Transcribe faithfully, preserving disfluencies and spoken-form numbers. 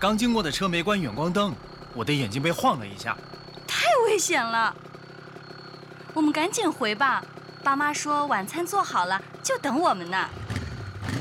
刚经过的车没关远光灯，我的眼睛被晃了一下。 太危险了！我们赶紧回吧。爸妈说晚餐做好了，就等我们呢。